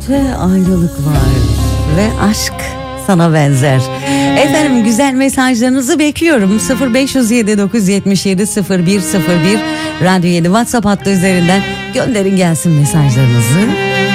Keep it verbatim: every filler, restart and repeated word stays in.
ve ayrılık var ve aşk sana benzer. Efendim güzel mesajlarınızı bekliyorum. sıfır beş yüz yedi dokuz yetmiş yedi sıfır bir sıfır bir Radyo yedi WhatsApp hattı üzerinden gönderin gelsin mesajlarınızı.